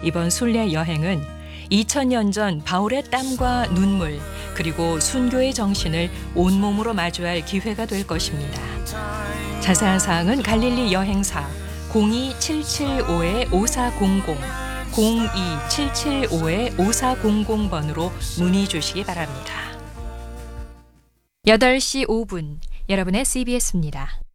이번 순례 여행은 2000년 전 바울의 땀과 눈물 그리고 순교의 정신을 온몸으로 마주할 기회가 될 것입니다. 자세한 사항은 갈릴리 여행사 02775-5400 02775-5400번으로 문의 주시기 바랍니다. 8시 5분 여러분의 CBS입니다.